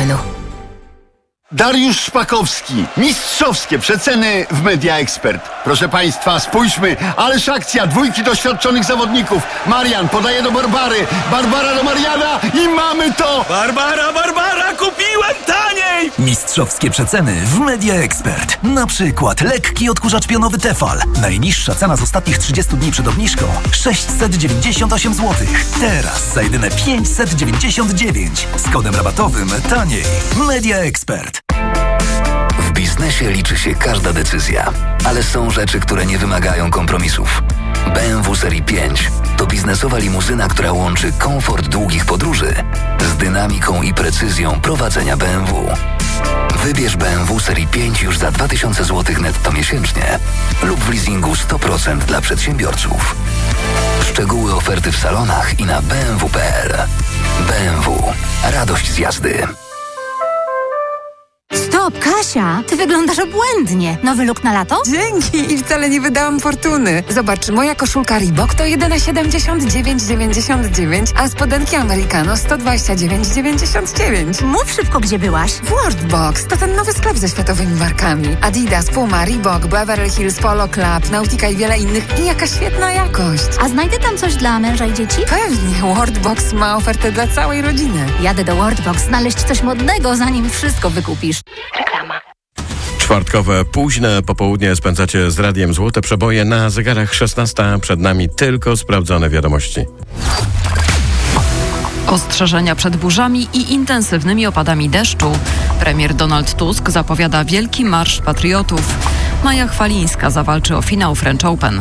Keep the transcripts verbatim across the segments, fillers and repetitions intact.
L u. Dariusz Szpakowski. Mistrzowskie przeceny w Media Expert. Proszę Państwa, spójrzmy, ależ akcja, dwójki doświadczonych zawodników. Marian podaje do Barbary, Barbara do Mariana i mamy to! Barbara, Barbara, kupiłem taniej! Mistrzowskie przeceny w Media Expert. Na przykład lekki odkurzacz pionowy Tefal. Najniższa cena z ostatnich trzydziestu dni przed obniżką sześćset dziewięćdziesiąt osiem złotych. Teraz za jedyne pięćset dziewięćdziesiąt dziewięć. Z kodem rabatowym taniej. Media Expert. W biznesie liczy się każda decyzja, ale są rzeczy, które nie wymagają kompromisów. B M W Serii pięć to biznesowa limuzyna, która łączy komfort długich podróży z dynamiką i precyzją prowadzenia B M W. Wybierz B M W Serii pięć już za dwa tysiące złotych netto miesięcznie lub w leasingu sto procent dla przedsiębiorców. Szczegóły oferty w salonach i na b m w kropka p l. B M W. Radość z jazdy. Stop, Kasia! Ty wyglądasz obłędnie. Nowy look na lato? Dzięki i wcale nie wydałam fortuny. Zobacz, moja koszulka Reebok to jedyne siedemdziesiąt dziewięć dziewięćdziesiąt dziewięć, a spodenki Americano sto dwadzieścia dziewięć dziewięćdziesiąt dziewięć. Mów szybko, gdzie byłaś. W Worldbox to ten nowy sklep ze światowymi markami. Adidas, Puma, Reebok, Beverly Hills, Polo Club, Nautica i wiele innych i jaka świetna jakość. A znajdę tam coś dla męża i dzieci? Pewnie, Worldbox ma ofertę dla całej rodziny. Jadę do Worldbox znaleźć coś modnego, zanim wszystko wykupisz. Reklama. Czwartkowe, późne popołudnie spędzacie z Radiem Złote Przeboje. Na zegarach szesnasta, przed nami tylko sprawdzone wiadomości. Ostrzeżenia przed burzami i intensywnymi opadami deszczu. Premier Donald Tusk zapowiada wielki marsz patriotów. Maja Chwalińska zawalczy o finał French Open.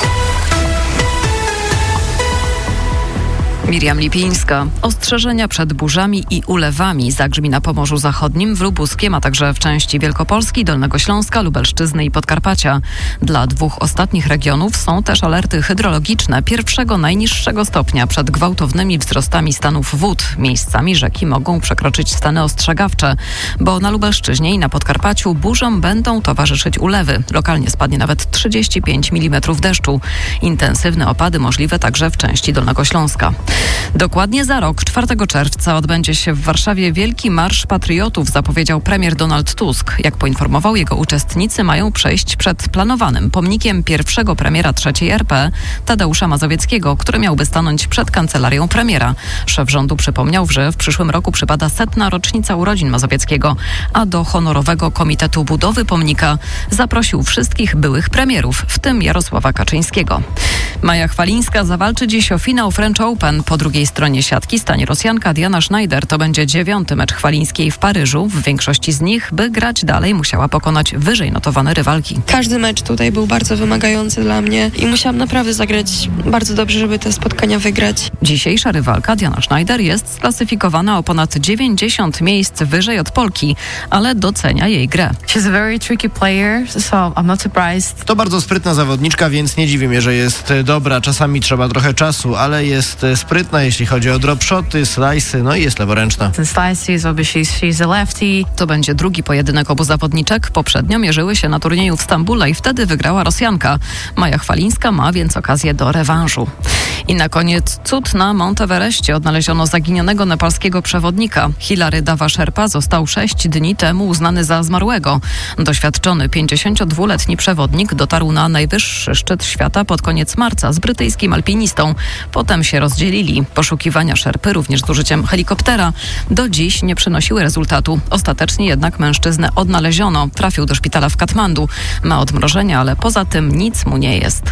Miriam Lipińska. Ostrzeżenia przed burzami i ulewami zagrzmi na Pomorzu Zachodnim, w Lubuskiem, a także w części Wielkopolski, Dolnego Śląska, Lubelszczyzny i Podkarpacia. Dla dwóch ostatnich regionów są też alerty hydrologiczne pierwszego najniższego stopnia przed gwałtownymi wzrostami stanów wód. Miejscami rzeki mogą przekroczyć stany ostrzegawcze, bo na Lubelszczyźnie i na Podkarpaciu burzom będą towarzyszyć ulewy. Lokalnie spadnie nawet trzydzieści pięć milimetrów deszczu. Intensywne opady możliwe także w części Dolnego Śląska. Dokładnie za rok, czwartego czerwca, odbędzie się w Warszawie Wielki Marsz Patriotów, zapowiedział premier Donald Tusk. Jak poinformował, jego uczestnicy mają przejść przed planowanym pomnikiem pierwszego premiera trzeciej R P, Tadeusza Mazowieckiego, który miałby stanąć przed kancelarią premiera. Szef rządu przypomniał, że w przyszłym roku przypada setna rocznica urodzin Mazowieckiego, a do honorowego komitetu budowy pomnika zaprosił wszystkich byłych premierów, w tym Jarosława Kaczyńskiego. Maja Chwalińska zawalczy dziś o finał French Open. Po drugiej stronie siatki stanie Rosjanka Diana Schneider. To będzie dziewiąty mecz Chwalińskiej w Paryżu. W większości z nich, by grać dalej, musiała pokonać wyżej notowane rywalki. Każdy mecz tutaj był bardzo wymagający dla mnie i musiałam naprawdę zagrać bardzo dobrze, żeby te spotkania wygrać. Dzisiejsza rywalka Diana Schneider jest sklasyfikowana o ponad dziewięćdziesiąt miejsc wyżej od Polki, ale docenia jej grę. She's a very tricky player, so I'm not surprised. To bardzo sprytna zawodniczka, więc nie dziwi mnie, że jest dobra. Czasami trzeba trochę czasu, ale jest sprytna, jeśli chodzi o drop shoty, slice'y, no i jest leworęczna. Ten slices, obviously she's a lefty. To będzie drugi pojedynek obu zawodniczek. Poprzednio mierzyły się na turnieju w Stambule i wtedy wygrała Rosjanka. Maja Chwalińska ma więc okazję do rewanżu. I na koniec cud na Monteverestie. Odnaleziono zaginionego nepalskiego przewodnika. Hilary Dawa Sherpa został sześć dni temu uznany za zmarłego. Doświadczony pięćdziesięciodwuletni przewodnik dotarł na najwyższy szczyt świata pod koniec marca z brytyjskim alpinistą. Potem się rozdzielili. Poszukiwania Sherpy, również z użyciem helikoptera, do dziś nie przynosiły rezultatu. Ostatecznie jednak mężczyznę odnaleziono. Trafił do szpitala w Katmandu. Ma odmrożenia, ale poza tym nic mu nie jest.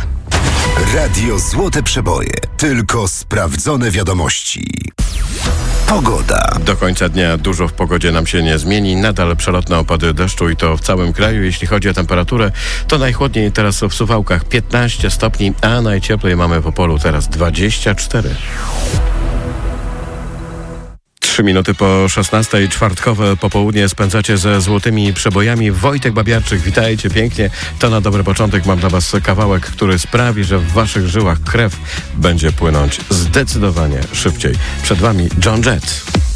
Radio Złote Przeboje. Tylko sprawdzone wiadomości. Pogoda. Do końca dnia dużo w pogodzie nam się nie zmieni. Nadal przelotne opady deszczu i to w całym kraju. Jeśli chodzi o temperaturę, to najchłodniej teraz w Suwałkach piętnaście stopni, a najcieplej mamy w Opolu teraz dwadzieścia cztery. Trzy minuty po szesnastej, czwartkowe popołudnie spędzacie ze Złotymi Przebojami. Wojtek Babiarczyk, witajcie pięknie. To na dobry początek mam dla was kawałek, który sprawi, że w waszych żyłach krew będzie płynąć zdecydowanie szybciej. Przed wami John Jett.